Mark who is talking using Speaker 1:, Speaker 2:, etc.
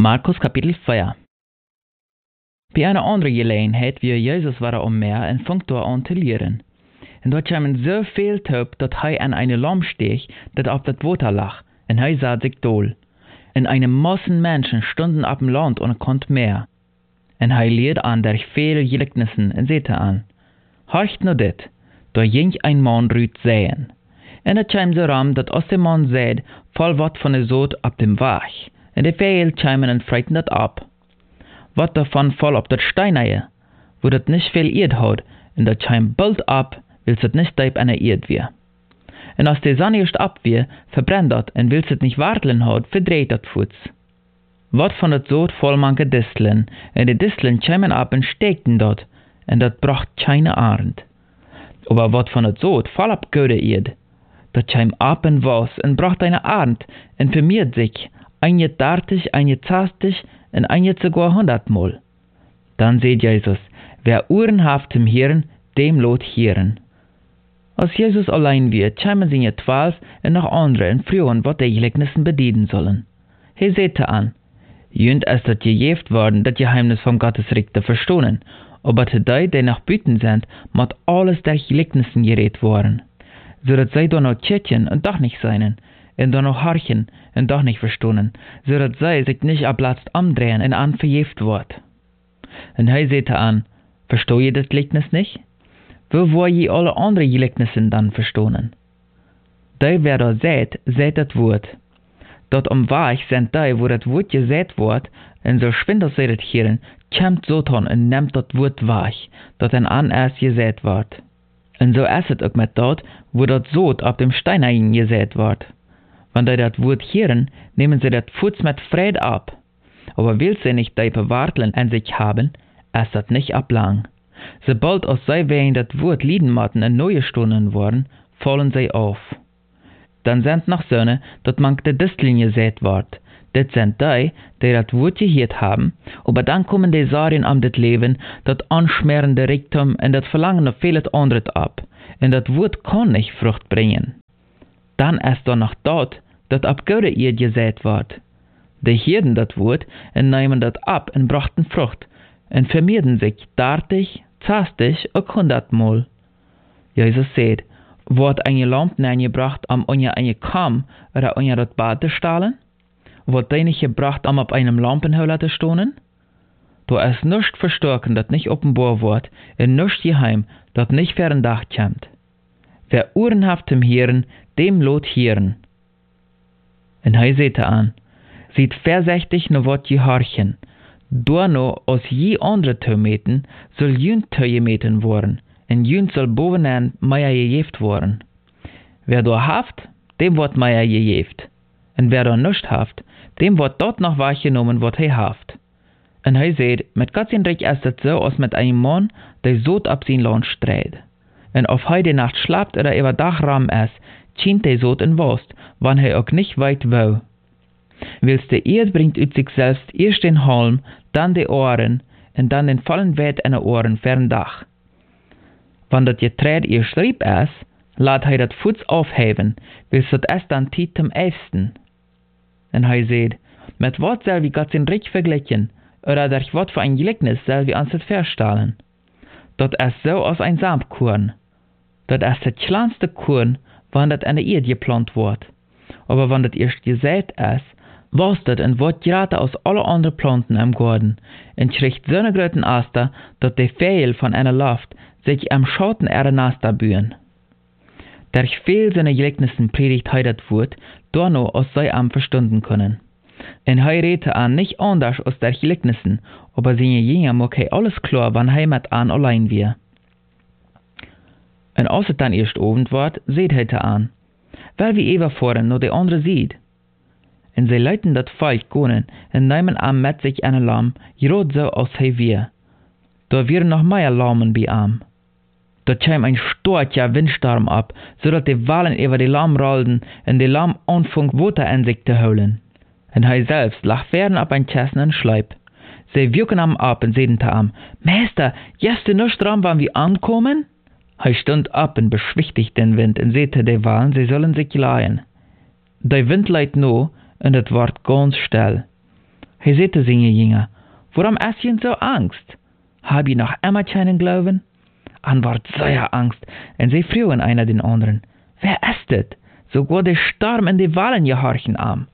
Speaker 1: Markus Kapitel 4. Bij een andere gelegenheid wie Jesus war am Meer en fangt dort an te leren. En dort kwamen so viel Taub, dat hij an eine Lamm steeg, dat auf dat Water lag, en hij sah sich dool. En eine Massen Menschen stunden op dem Land und kont Meer. En hij leerde an der viele Gelijknissen en zette an. Horcht no dit, da ging ein Mann rüt säen. En het kwam so ram, dat als de man zeid, vol wat van de zoot op dem Weg. En de veel kwamen en freiten dat ab. Wat davon vol op dat steineie, wo dat nicht viel Erd hat, en dat kwam bald ab, wils het nicht diep an der Erd weer. En als de zon eerst ab weer, verbrennt dat, en wils het nicht wartelen hat, verdreht dat voets. Wat van het zoot vol manke distelen, en de distelen kwamen ab en steekten dat, en dat bracht keine Arend. Aber wat van het zoot vol op goede Erd, dat kwam ab en was, en bracht eine Arend, en vermeert sich, eine 30, eine 60, en eine sogar 100 Mal. Dann seht Jesus, wer Ohren haft zum Hören, dem lot hören. Als Jesus allein wird, kwamen seine 12 en noch andere en frühen, wat die Gleichnissen bedienen sollen. Hij sehte an, jünd es dat gejeft worden, dat Geheimnis vom Gottesreich te verstohnen, aber die, die nach Büten sind, mat alles der Gleichnissen geredet worden, so dat zij doch noch tschetjen en doch nicht seinen, en doch noch harchen en doch nicht verstohnen, so dat zij sich nicht ablatzt amdrehen en an verjeft wordt. En hij sehte an, verstoh je das Gleichnis nicht? Wo wo je alle andere Gleichnissen dann verstohnen? Die, wer da seht dat Wort. Dat am Weg sind die, wo dat Wort gesät wordt, en so schwindel sie dat hieren, kämmt Satan en nimmt dat Wort weg, dat en an erst gesät wordt. En so ist het ook met dat, wo dat Sod op dem Stein gesät wordt. Wenn die dat Wort hieren, nehmen sie dat Fuß mit Fried ab. Aber will sie nicht die bewarteln an sich haben, ist dat nicht ablang. Sobald als sie wegen dat Wort lieden matten en neue Stunden worden, fallen sie auf. Dann sind noch Söhne, dat mank de Disteln gesät wordt. Dit sind die, die dat Wort gehiert haben, aber dann kommen die Sarien am dit Leben, dat anschmerende Reichtum en dat Verlangen auf vieles anderes ab. En dat Wort kann nicht Frucht bringen. Dann ist da noch dat ab gode Erd gesät wordt. Die hierden dat Wort en nehmen dat ab en brachten Frucht, en vermeerden sich 30, 60 und 100 Mal. Jesus sagt, wordt eine Lampe aangebracht om onder eine Kam oder onder dat Bad te stalen? Wordt die nicht gebracht om op einem Lampenhouder te stonen? Da ist nichts verstoken dat nicht offenbar wordt, en nichts geheim dat nicht für den Dach kommt. Wer Ohren haft zum Hören, dem lot hören. En hij sehte an, sieht vorsichtig no wat je harchen. Doorno als je andere Tömeten soll jünd gemeten worden, en jünd soll bovenaan meier gejeft worden. Wer da haft, dem wordt meier gejeft. En wer da nicht haft, dem wordt dort noch wahrgenommen, wat hij haft. En hij seht, met Gottsendreich ist het so, als met einem Mann, der Sod ab sein Land streit. En of hij de Nacht schlapt oder über Dachraum ist, schient der Sod in Wost, wann hij ook nicht weit wou. Wils de Erd bringt uit sich selbst erst den Halm, dann die Ohren, en dann den vollen Wet in de Ohren fern Dach. Wann dat Getreid erst rieb ist, laat hij dat Fuß aufheben, wils dat es dann Tiet zum Elfsten. En hij seht, met wat soll wie Gott zijn Reich vergleichen, oder durch wat für ein Gleichnis soll wie uns het verstellen? Dat ist so als ein Samtkorn. Dat ist het kleinste Korn, wann dat an der Erde geplant wordt. Aber wann dat erst gesät ist, was dat en wordt gerade aus alle andere Planten im Garten, en kriegt so ne großen Aster, dat de Vögel von einer Luft sich am Schatten ihrer Nester bühen. Durch viel seine Gleichnissen predigt hij dat Wort, dorno als sei am verstunden können. En hij redete an nicht anders aus der Gleichnissen, aber seine Jünger mag hij alles klar, wann hij met an allein wir. En als het dan eerst Abend wordt, seht hij te an, weil wie Eva voren no de andere sieht. En zij leiten dat Volk gonen en nemen am met sich eine Lamm, grad so als hij wir. Da wären noch mehr Lammen bei am. Da kam ein starker Windsturm ab, so dat die Wellen über die Lamm rollten en die Lamm anfing Wasser in sich zu holen. En hij selbst lag fern op ein Chessenen Schleip. Sie wirken am ab en zeiden te am, Meister, jest du nicht dran, wann wir ankommen? Hij stund ab en beschwichtigt den Wind en sehte die Wellen, sie sollen sich leihen. Der Wind leidt no, en het wordt ganz still. Hij zei zu seine Jünger, warum hast ihr so Angst? Hab ihr noch immer keinen Glauben? An ward sehr Angst, und sie frühen einer den anderen, wer ist das? Sogar der Sturm und die Wellen gehorchen am.